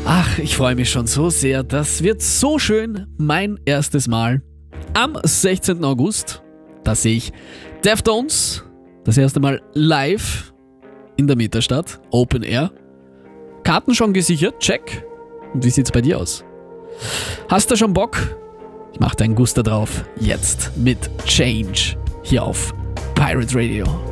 Ach, ich freue mich schon so sehr. Das wird so schön. Mein erstes Mal am 16. August. Da sehe ich Deftones. Das erste Mal live in der Metastadt. Open Air. Karten schon gesichert. Check. Und wie sieht's bei dir aus? Hast du schon Bock? Ich mach deinen Guster drauf. Jetzt mit Change. Hier auf Pirate Radio.